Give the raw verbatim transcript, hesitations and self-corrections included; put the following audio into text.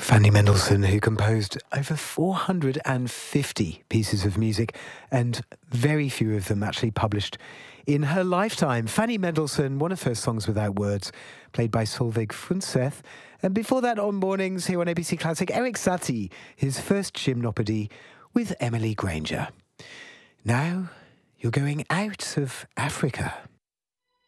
Fanny Mendelssohn, who composed over four hundred fifty pieces of music, and very few of them actually published in her lifetime. Fanny Mendelssohn, one of her songs without words, played by Solveig Fundseth. And before that, on Mornings here on A B C Classic, Erik Satie, his first gymnopody with Emily Granger. Now you're going out of Africa.